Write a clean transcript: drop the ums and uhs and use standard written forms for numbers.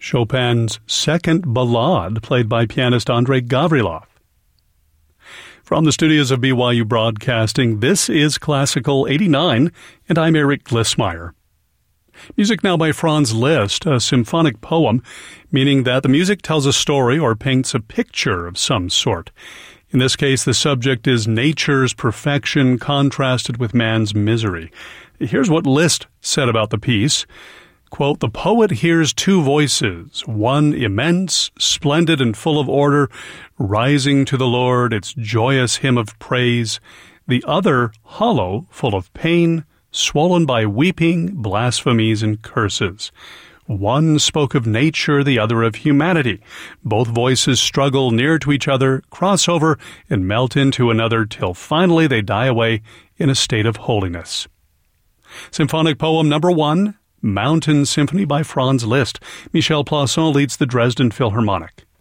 Chopin's Second Ballade, played by pianist Andrei Gavrilov. From the studios of BYU Broadcasting, this is Classical 89, and I'm Eric Glissmeyer. Music now by Franz Liszt, a symphonic poem, meaning that the music tells a story or paints a picture of some sort. In this case, the subject is nature's perfection contrasted with man's misery. Here's what Liszt said about the piece. Quote, "The poet hears two voices, one immense, splendid and full of order, rising to the Lord, its joyous hymn of praise, the other hollow, full of pain, swollen by weeping, blasphemies, and curses. One spoke of nature, the other of humanity. Both voices struggle near to each other, cross over, and melt into another till finally they die away in a state of holiness." Symphonic poem number 1, Mountain Symphony by Franz Liszt. Michel Plasson leads the Dresden Philharmonic.